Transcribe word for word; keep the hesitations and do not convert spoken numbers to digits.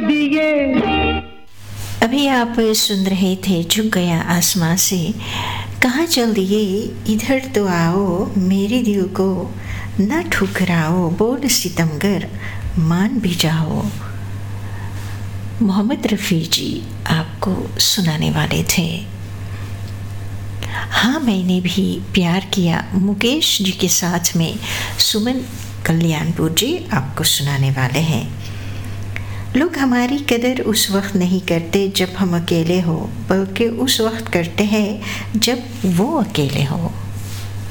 दिए। अभी आप सुन रहे थे झुक गया आसमां से, कहाँ चल दिए इधर तो आओ, मेरे दिल को न ठुकराओ, बोल सितमगर मान भी जाओ। मोहम्मद रफ़ी जी आपको सुनाने वाले थे। हाँ मैंने भी प्यार किया मुकेश जी के साथ में सुमन कल्याणपुर जी आपको सुनाने वाले हैं। लोग हमारी कदर उस वक्त नहीं करते जब हम अकेले हो, बल्कि उस वक्त करते हैं जब वो अकेले हो।